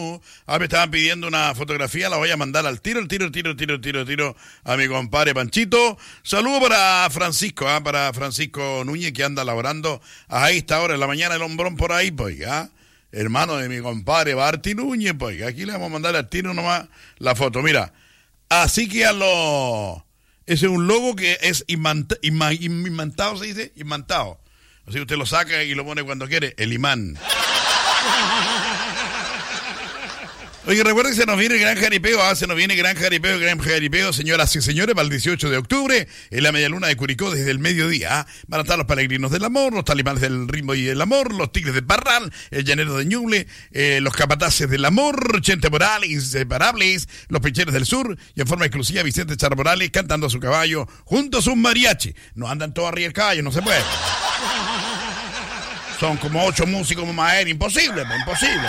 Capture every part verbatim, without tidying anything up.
Ah, me estaban pidiendo una fotografía, la voy a mandar al tiro, el tiro, el tiro, el tiro, el tiro, el tiro a mi compadre Panchito. Saludo para Francisco, ¿ah? Para Francisco Núñez, que anda laborando a esta hora en la mañana el hombrón por ahí, pues, ¿ah? Hermano de mi compadre Barty Núñez, pues, aquí le vamos a mandar al tiro nomás la foto, mira. Así que a los... Ese es un logo que es imanta, ima, imantado, ¿se dice? Imantado. Así que usted lo saca y lo pone cuando quiere, el imán. Oye, recuerden que se nos viene el gran jaripeo, ¿ah? Se nos viene gran jaripeo, gran jaripeo, señoras y señores, para el dieciocho de octubre, en la medialuna de Curicó, desde el mediodía, ¿ah? Van a estar los peregrinos del amor, los talibanes del ritmo y el amor, los tigres de Parral, el llanero de Ñuble, eh, los capataces del amor, Chente Morales, inseparables, los pincheros del sur, y en forma exclusiva Vicente Char Morales cantando a su caballo, junto a sus mariachi. No andan todos arriba del caballo, no se puede. Son como ocho músicos más aéreos, imposible, imposible.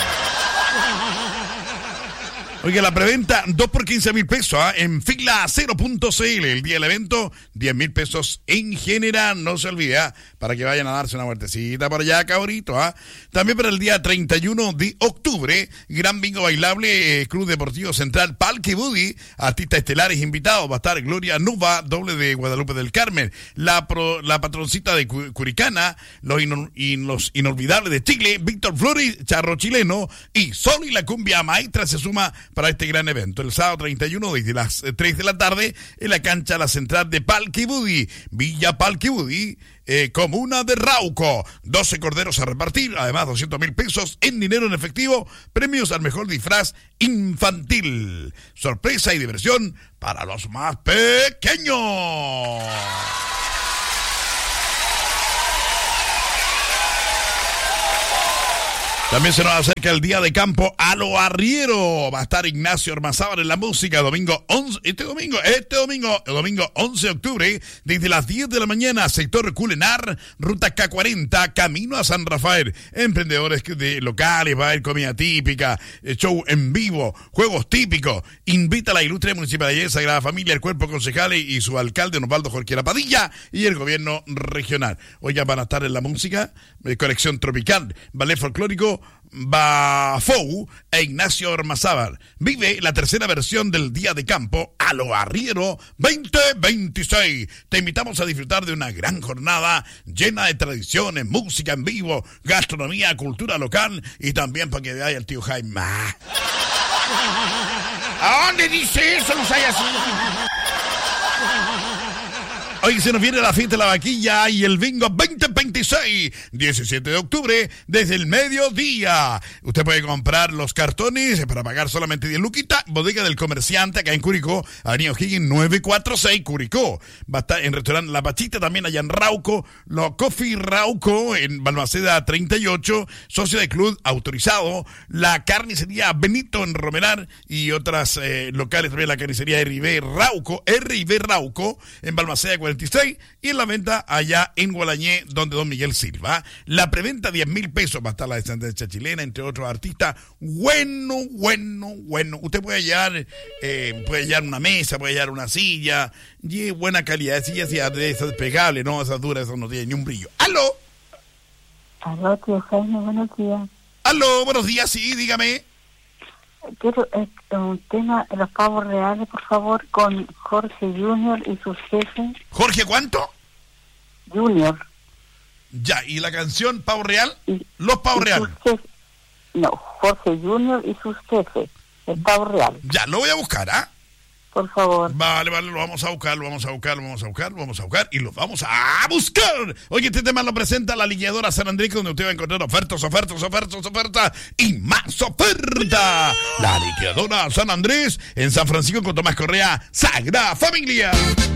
Oye, la preventa, dos por quince mil pesos, ¿eh? En fila cero punto c l. El día del evento, diez mil pesos en general. No se olvide, ¿eh? Para que vayan a darse una vueltecita por allá, cabrito, ¿eh? También para el día treinta y uno de octubre, gran bingo bailable, eh, Club Deportivo Central Palque Buddy, artistas estelares invitados. Va a estar Gloria Nuba, doble de Guadalupe del Carmen, la, pro, la patroncita de Curicana, los, ino, y los inolvidables de Chile, Víctor Flores, Charro Chileno, y Sol y la Cumbia Maestra se suma para este gran evento. El sábado treinta y uno desde las tres de la tarde en la cancha La Central de Palque Buddy, Villa Palque Buddy, eh, comuna de Rauco. doce corderos a repartir, además doscientos mil pesos en dinero en efectivo, premios al mejor disfraz infantil. Sorpresa y diversión para los más pequeños. También se nos acerca el día de campo a lo arriero. Va a estar Ignacio Ormazábal en la música, domingo once, este domingo, este domingo, el domingo once de octubre, desde las diez de la mañana, sector Culenar, ruta K cuarenta, camino a San Rafael. Emprendedores de locales, va a haber comida típica, show en vivo, juegos típicos. Invita a la ilustre Municipalidad de Sagrada Familia, el cuerpo concejal y su alcalde, Osvaldo Jorquera Padilla, y el gobierno regional. Hoy ya van a estar en la música, eh, colección tropical, ballet folclórico, Bafou e Ignacio Ormazábal. Vive la tercera versión del Día de Campo a lo Arriero veinte veintiséis. Te invitamos a disfrutar de una gran jornada llena de tradiciones, música en vivo, gastronomía, cultura local y también para que vaya el tío Jaime. ¿A dónde dice eso? No sé así. Hoy se nos viene la fiesta de la vaquilla y el bingo veinte veintiséis, diecisiete de octubre, desde el mediodía. Usted puede comprar los cartones para pagar solamente diez luquitas. Bodega del Comerciante, acá en Curicó, Avenida O'Higgins nueve cuatro seis, Curicó. Va a estar en restaurante La Pachita, también allá en Rauco. Los Coffee Rauco, en Balmaceda treinta y ocho, socio de club autorizado. La carnicería Benito en Romelar y otras eh, locales también, la carnicería R I B Rauco, R I B Rauco, en Balmaceda cuarenta y seis, y en la venta allá en Gualañé, donde Don Miguel Silva. La preventa diez mil pesos, va a estar la descendencia chilena, entre otros artistas. Bueno, bueno, bueno. Usted puede llevar, eh, puede llevar una mesa, puede llevar una silla, y buena calidad de sillas, y de esas despegables, no, esas duras, esas no tienen ni un brillo. ¡Aló! Aló, tío Jaime, buenos días. ¡Aló, buenos días! Sí, dígame. Quiero eh, un tema de los pavos reales, por favor, con Jorge Junior y sus jefes. ¿Jorge cuánto? Junior. Ya, ¿y la canción Pavo Real? Y, los Pavos Reales. No, Jorge Junior y sus jefes, el Pavo Real. Ya, lo voy a buscar, ¿ah? ¿eh? Por favor. Vale, vale, lo vamos a buscar, lo vamos a buscar, lo vamos a buscar, lo vamos a buscar y lo vamos a buscar. Oye, este tema lo presenta la liquidadora San Andrés, donde usted va a encontrar ofertas, ofertas, ofertas, ofertas y más ofertas. La liquidadora San Andrés en San Francisco con Tomás Correa, Sagrada Familia.